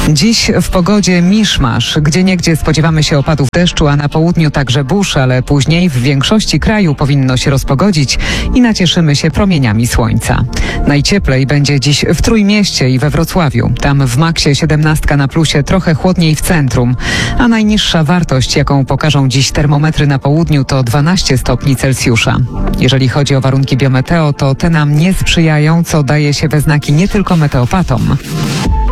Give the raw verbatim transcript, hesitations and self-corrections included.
Dziś w pogodzie miszmasz. Gdzieniegdzie spodziewamy się opadów deszczu, a na południu także burz, ale później w większości kraju powinno się rozpogodzić i nacieszymy się promieniami słońca. Najcieplej będzie dziś w Trójmieście i we Wrocławiu. Tam w maksie siedemnastka na plusie, trochę chłodniej w centrum. A najniższa wartość, jaką pokażą dziś termometry na południu, to dwanaście stopni Celsjusza. Jeżeli chodzi o warunki biometeo, to te nam nie sprzyjają, co daje się we znaki nie tylko meteopatom.